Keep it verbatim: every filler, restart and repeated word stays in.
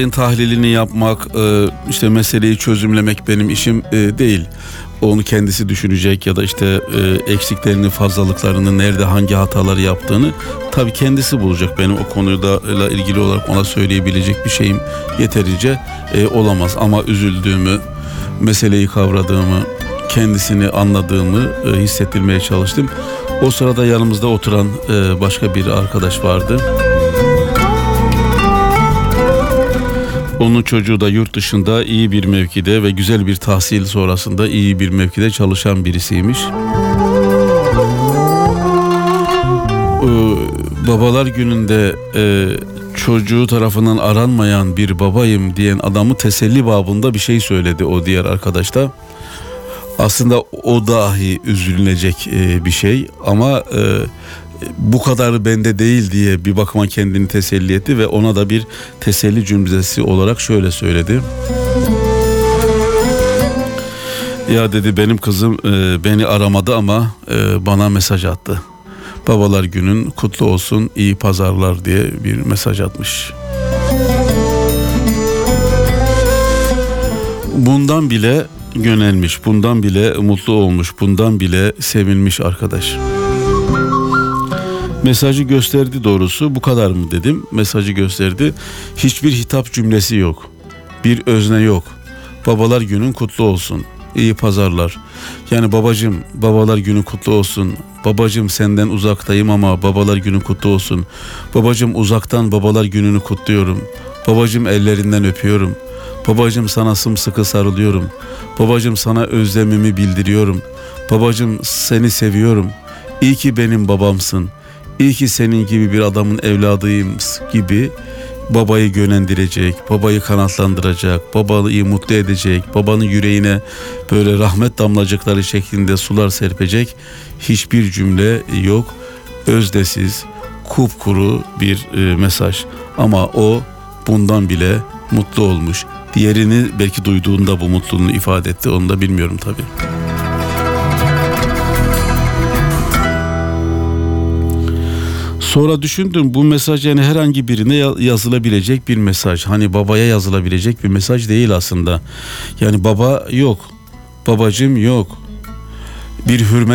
Tahlilini yapmak, işte meseleyi çözümlemek benim işim değil. Onu kendisi düşünecek ya da işte eksiklerini, fazlalıklarını, nerede hangi hataları yaptığını tabii kendisi bulacak. Benim o konuyla ilgili olarak ona söyleyebilecek bir şeyim yeterince olamaz. Ama üzüldüğümü, meseleyi kavradığımı, kendisini anladığımı hissettirmeye çalıştım. O sırada yanımızda oturan başka bir arkadaş vardı. Onun çocuğu da yurt dışında iyi bir mevkide ve güzel bir tahsil sonrasında iyi bir mevkide çalışan birisiymiş. Ee, babalar gününde e, çocuğu tarafından aranmayan bir babayım diyen adamı teselli babında bir şey söyledi o diğer arkadaş da. Aslında o dahi üzülünecek e, bir şey ama e, bu kadar bende değil diye bir bakıma kendini teselli etti ve ona da bir teselli cümlesi olarak şöyle söyledi. Ya dedi, benim kızım e, beni aramadı ama e, bana mesaj attı. Babalar günün kutlu olsun, iyi pazarlar diye bir mesaj atmış. Bundan bile yönelmiş, bundan bile mutlu olmuş, bundan bile sevinmiş arkadaş. Mesajı gösterdi doğrusu, bu kadar mı dedim. Mesajı gösterdi. Hiçbir hitap cümlesi yok. Bir özne yok. Babalar günün kutlu olsun. İyi pazarlar. Yani babacığım, babalar günü kutlu olsun. Babacığım, senden uzaktayım ama babalar günü kutlu olsun. Babacığım, uzaktan babalar gününü kutluyorum. Babacığım, ellerinden öpüyorum. Babacığım, sana sımsıkı sarılıyorum. Babacığım, sana özlemimi bildiriyorum. Babacığım, seni seviyorum. İyi ki benim babamsın. İyi ki senin gibi bir adamın evladıyım gibi babayı yönlendirecek, babayı kanatlandıracak, babayı mutlu edecek, babanın yüreğine böyle rahmet damlacıkları şeklinde sular serpecek hiçbir cümle yok. Özdesiz, kupkuru bir e, mesaj ama o bundan bile mutlu olmuş. Diğerini belki duyduğunda bu mutluluğunu ifade etti, onu da bilmiyorum tabii. Sonra düşündüm, bu mesaj yani herhangi birine yazılabilecek bir mesaj. Hani babaya yazılabilecek bir mesaj değil aslında. Yani baba yok, babacığım yok. Bir hürmet